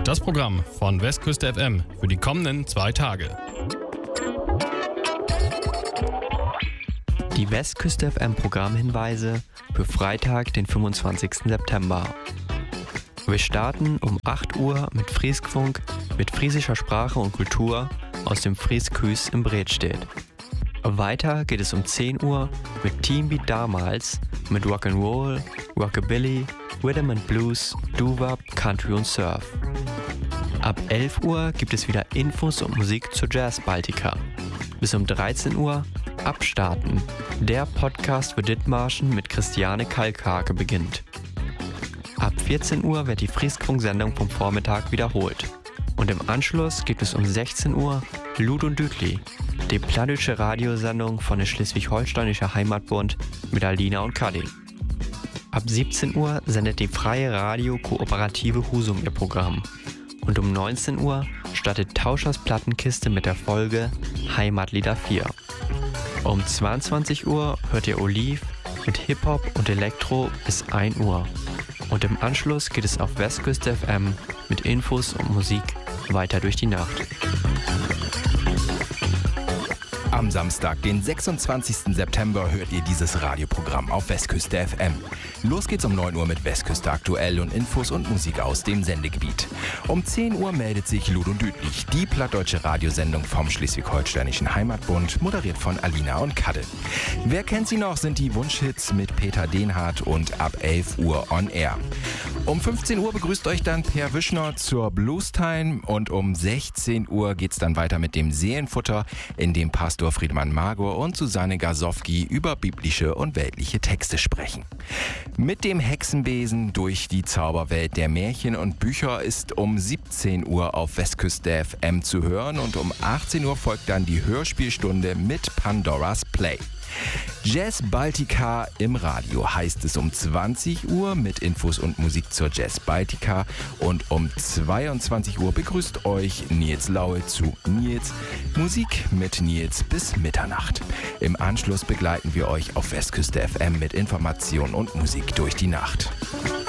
Das Programm von Westküste FM für die kommenden 2 Tage. Die Westküste FM Programmhinweise für Freitag, den 25. September. Wir starten um 8 Uhr mit Frieskfunk mit friesischer Sprache und Kultur aus dem Frieskhuis in Bredstedt. Weiter geht es um 10 Uhr mit Teambeat damals mit Rock'n'Roll, Rockabilly, Rhythm and Blues, Doo-Wop, Country und Surf. Ab 11 Uhr gibt es wieder Infos und Musik zur Jazz Baltica. Bis um 13 Uhr Abstarten. Der Podcast für Dithmarschen mit Christiane Kalkhake beginnt. Ab 14 Uhr wird die Frieskfunk-Sendung vom Vormittag wiederholt. Und im Anschluss gibt es um 16 Uhr Lud und Dütli, die plattdeutsche Radiosendung von der Schleswig-Holsteinische Heimatbund mit Alina und Kadi. Ab 17 Uhr sendet die Freie Radio Kooperative Husum ihr Programm. Und um 19 Uhr startet Tauschers Plattenkiste mit der Folge Heimatlieder 4. Um 22 Uhr hört ihr Olive mit Hip-Hop und Elektro bis 1 Uhr. Und im Anschluss geht es auf Westküste FM mit Infos und Musik weiter durch die Nacht. Am Samstag, den 26. September, hört ihr dieses Radioprogramm auf Westküste FM. Los geht's um 9 Uhr mit Westküste aktuell und Infos und Musik aus dem Sendegebiet. Um 10 Uhr meldet sich Lud und Dütlich, die plattdeutsche Radiosendung vom Schleswig-Holsteinischen Heimatbund, moderiert von Alina und Kadde. Wer kennt sie noch, sind die Wunschhits mit Peter Denhardt und ab 11 Uhr on air. Um 15 Uhr begrüßt euch dann Per Wischner zur Blues Time und um 16 Uhr geht's dann weiter mit dem Seelenfutter, in dem Pastor Friedemann Magor und Susanne Gasowski über biblische und weltliche Texte sprechen. Mit dem Hexenbesen durch die Zauberwelt der Märchen und Bücher ist um 17 Uhr auf Westküste FM zu hören und um 18 Uhr folgt dann die Hörspielstunde mit Pandoras Play. Jazz Baltica im Radio heißt es um 20 Uhr mit Infos und Musik zur Jazz Baltica und um 22 Uhr begrüßt euch Nils Laue zu Nils Musik mit Nils bis Mitternacht. Im Anschluss begleiten wir euch auf Westküste FM mit Information und Musik durch die Nacht.